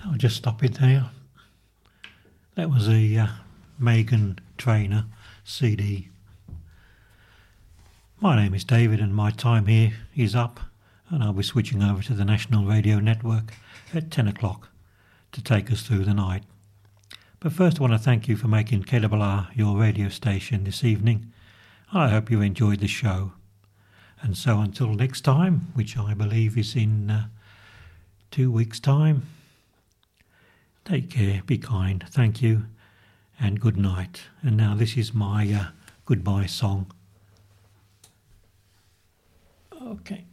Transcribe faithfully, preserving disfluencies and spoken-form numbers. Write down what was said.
I'll just stop it there. That was a uh, Meghan Trainor C D. My name is David and my time here is up, and I'll be switching over to the National Radio Network at ten o'clock to take us through the night. But first I want to thank you for making K R R your radio station this evening. I hope you enjoyed the show. And so until next time, which I believe is in uh, two weeks' time, take care, be kind, thank you, and good night. And now this is my uh, goodbye song. Okay.